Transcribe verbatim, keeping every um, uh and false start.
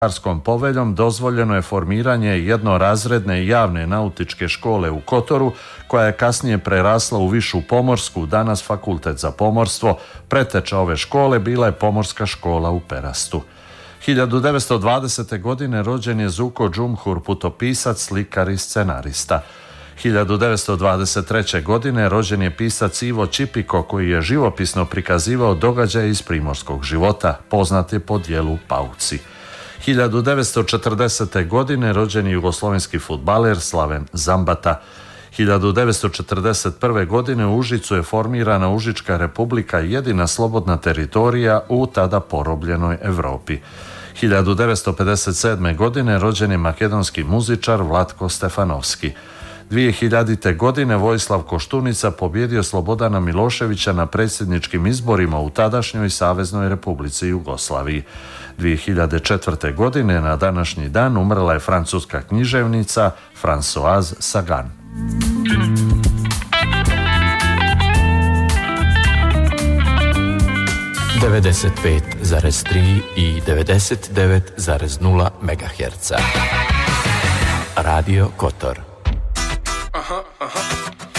Carskom poveljom dozvoljeno je formiranje jednorazredne javne nautičke škole u Kotoru, koja je kasnije prerasla u višu pomorsku, danas Fakultet za pomorstvo. Preteča ove škole bila je Pomorska škola u Perastu. hiljadu devetsto dvadesete. godine rođen je Zuko Džumhur, putopisac, slikar i scenarista. hiljadu devetsto dvadeset treće. godine rođen je pisac Ivo Čipiko, koji je živopisno prikazivao događaje iz primorskog života, poznat je po djelu Pauci. hiljadu devetsto četrdesete. godine rođen je jugoslovenski fudbaler Slaven Zambata. hiljadu devetsto četrdeset prve. godine u Užicu je formirana Užička republika, jedina slobodna teritorija u tada porobljenoj Europi. hiljadu devetsto pedeset sedme. godine rođen je makedonski muzičar Vlatko Stefanovski. dvije hiljadite. godine Vojislav Koštunica pobjedio Slobodana Miloševića na predsjedničkim izborima u tadašnjoj Saveznoj Republici Jugoslaviji. dvije hiljade četvrte. godine na današnji dan umrla je francuska književnica Françoise Sagan. devedeset pet zarez tri i devedeset devet zarez nula megaherca. Radio Kotor. Aha, aha.